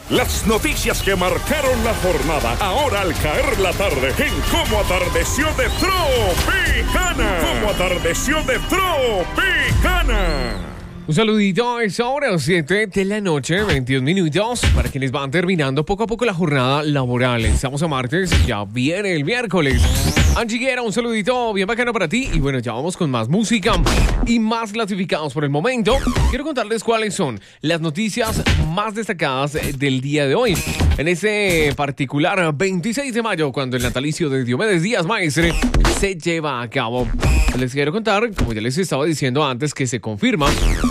Las noticias que marcaron la jornada, ahora al caer la tarde, en Cómo Atardeció de Tropicana. Cómo Atardeció de Tropicana. Un saludito, es ahora 7 de la noche, 22 minutos, para quienes van terminando poco a poco la jornada laboral. Estamos a martes, ya viene el miércoles. Angie Guerra, un saludito bien bacano para ti. Y bueno, ya vamos con más música y más clasificados por el momento. Quiero contarles cuáles son las noticias más destacadas del día de hoy. En ese particular 26 de mayo, cuando el natalicio de Diomedes Díaz Maestre se lleva a cabo. Les quiero contar, como ya les estaba diciendo antes, que se confirma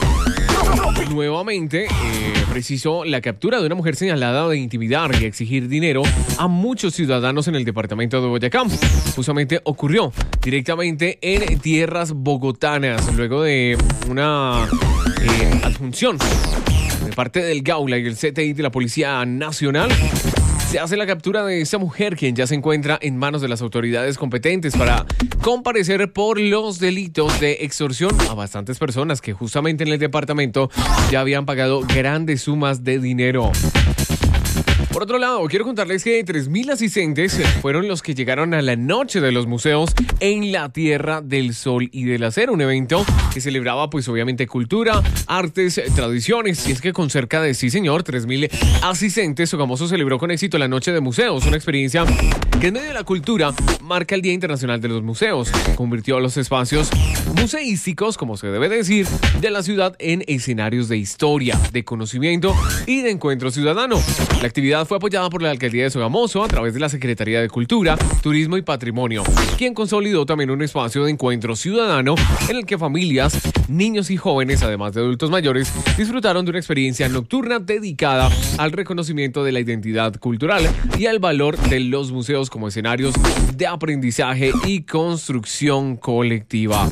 nuevamente, precisó la captura de una mujer señalada de intimidar y exigir dinero a muchos ciudadanos en el departamento de Boyacá. Justamente ocurrió directamente en tierras bogotanas, luego de una adjunción de parte del Gaula y el CTI de la Policía Nacional. Se hace la captura de esta mujer, quien ya se encuentra en manos de las autoridades competentes para comparecer por los delitos de extorsión a bastantes personas que justamente en el departamento ya habían pagado grandes sumas de dinero. Por otro lado, quiero contarles que 3.000 asistentes fueron los que llegaron a la Noche de los Museos en la Tierra del Sol y del Acero, un evento que celebraba pues obviamente cultura, artes, tradiciones, y es que con cerca de, sí señor, 3.000 asistentes, Sogamoso celebró con éxito la Noche de Museos, una experiencia que en medio de la cultura marca el Día Internacional de los Museos, convirtió a los espacios museísticos, como se debe decir, de la ciudad en escenarios de historia, de conocimiento y de encuentro ciudadano. La actividad fue apoyada por la Alcaldía de Sogamoso a través de la Secretaría de Cultura, Turismo y Patrimonio, quien consolidó también un espacio de encuentro ciudadano en el que familias, niños y jóvenes, además de adultos mayores, disfrutaron de una experiencia nocturna dedicada al reconocimiento de la identidad cultural y al valor de los museos como escenarios de aprendizaje y construcción colectiva.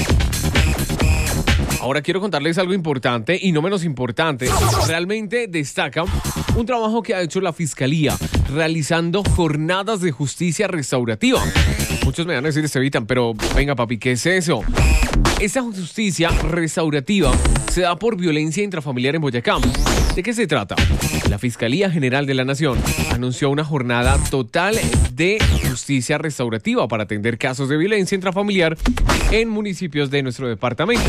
Ahora quiero contarles algo importante y no menos importante. Realmente destaca un trabajo que ha hecho la Fiscalía realizando jornadas de justicia restaurativa. Muchos me van a decir, Estevitan, pero venga papi, ¿qué es eso? Esta justicia restaurativa se da por violencia intrafamiliar en Boyacá. ¿De qué se trata? La Fiscalía General de la Nación anunció una jornada total de justicia restaurativa para atender casos de violencia intrafamiliar en municipios de nuestro departamento.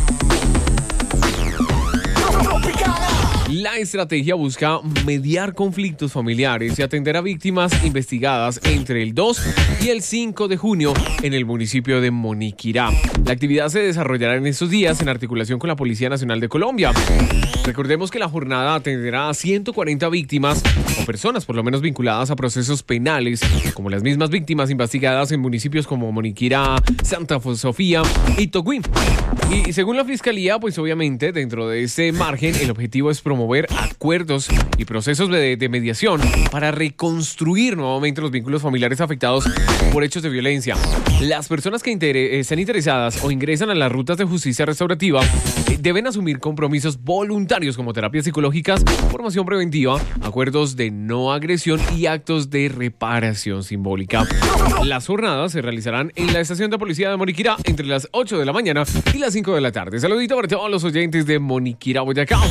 La estrategia busca mediar conflictos familiares y atender a víctimas investigadas entre el 2 y el 5 de junio en el municipio de Moniquirá. La actividad se desarrollará en estos días en articulación con la Policía Nacional de Colombia. Recordemos que la jornada atenderá a 140 víctimas o personas por lo menos vinculadas a procesos penales, como las mismas víctimas investigadas en municipios como Moniquirá, Santa Sofía y Togüí. Y según la Fiscalía, pues obviamente dentro de ese margen el objetivo es promover acuerdos y procesos de mediación para reconstruir nuevamente los vínculos familiares afectados por hechos de violencia. Las personas que están interesadas o ingresan a las rutas de justicia restaurativa deben asumir compromisos voluntarios como terapias psicológicas, formación preventiva, acuerdos de no agresión y actos de reparación simbólica. Las jornadas se realizarán en la estación de policía de Moniquirá entre las 8 de la mañana y las 5 de la tarde. Saludito para todos los oyentes de Moniquirá, Boyacá.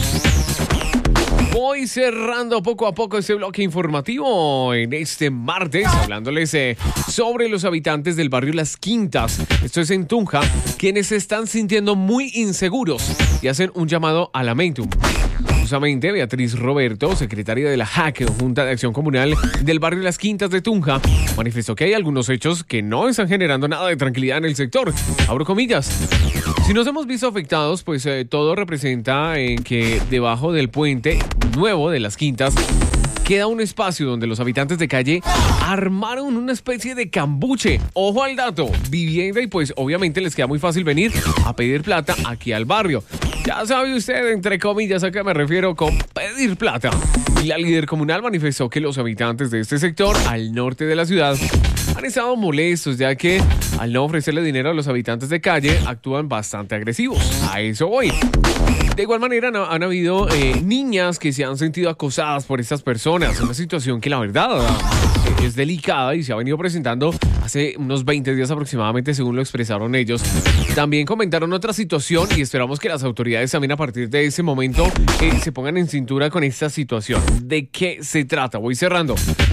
Voy cerrando poco a poco este bloque informativo en este martes, hablándoles sobre los habitantes del barrio Las Quintas. Esto es en Tunja, quienes se están sintiendo muy inseguros y hacen un llamado a Lamentum. Justamente, Beatriz Roberto, secretaria de la JAC, Junta de Acción Comunal del barrio Las Quintas de Tunja, manifestó que hay algunos hechos que no están generando nada de tranquilidad en el sector. Abro comillas. Si nos hemos visto afectados, pues todo representa en que debajo del puente nuevo de Las Quintas queda un espacio donde los habitantes de calle armaron una especie de cambuche. Ojo al dato, vivienda, y pues obviamente les queda muy fácil venir a pedir plata aquí al barrio. Ya sabe usted, entre comillas, a qué me refiero con pedir plata. Y la líder comunal manifestó que los habitantes de este sector, al norte de la ciudad, han estado molestos, ya que al no ofrecerle dinero a los habitantes de calle, actúan bastante agresivos. A eso voy. De igual manera, han habido niñas que se han sentido acosadas por estas personas. Una situación que la verdad es delicada y se ha venido presentando hace unos 20 días aproximadamente, según lo expresaron ellos. También comentaron otra situación y esperamos que las autoridades también a partir de ese momento se pongan en cintura con esta situación. ¿De qué se trata? Voy cerrando.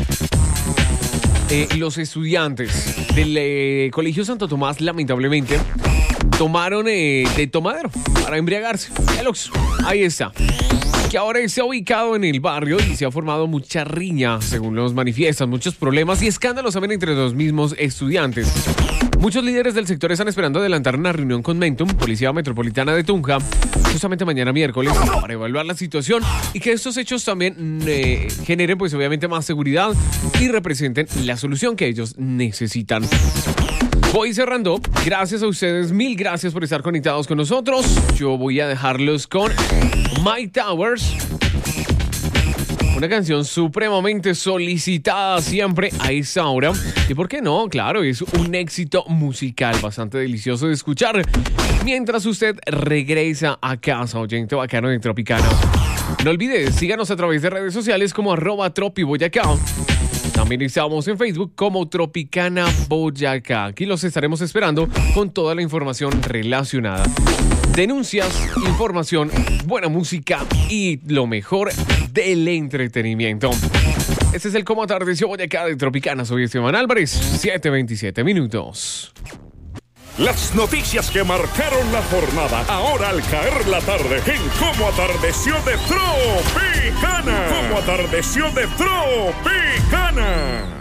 Los estudiantes del Colegio Santo Tomás, lamentablemente, tomaron de tomadero para embriagarse. El Oxxo, ahí está. Que ahora se ha ubicado en el barrio y se ha formado mucha riña, según los manifiestan, muchos problemas y escándalos también entre los mismos estudiantes. Muchos líderes del sector están esperando adelantar una reunión con Mentum, Policía Metropolitana de Tunja, justamente mañana miércoles, para evaluar la situación y que estos hechos también generen, pues obviamente, más seguridad y representen la solución que ellos necesitan. Voy cerrando. Gracias a ustedes. Mil gracias por estar conectados con nosotros. Yo voy a dejarlos con Mike Towers. Una canción supremamente solicitada siempre a esa hora. ¿Y por qué no? Claro, es un éxito musical bastante delicioso de escuchar mientras usted regresa a casa, oyente bacano de Tropicana. No olvide, síganos a través de redes sociales como @tropiboyacá. También estamos en Facebook como Tropicana Boyacá. Aquí los estaremos esperando con toda la información relacionada. Denuncias, información, buena música y lo mejor del entretenimiento. Este es el Cómo Atardeció Boyacá de Tropicana. Soy Esteban Álvarez, 7:27 minutos. Las noticias que marcaron la jornada, ahora al caer la tarde, en Cómo Atardeció de Tropicana. Cómo Atardeció de Tropicana.